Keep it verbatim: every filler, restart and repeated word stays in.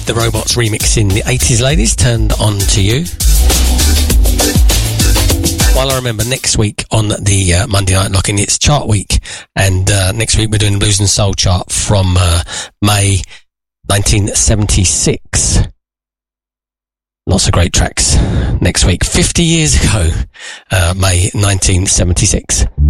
with the Robots remix in the eighties, ladies. Turned On To You. While I remember, next week on the uh, Monday Night Knockin', it's chart week. And uh, next week we're doing the Blues and Soul chart from uh, May nineteen seventy-six. Lots of great tracks next week. fifty years ago, uh, May nineteen seventy-six.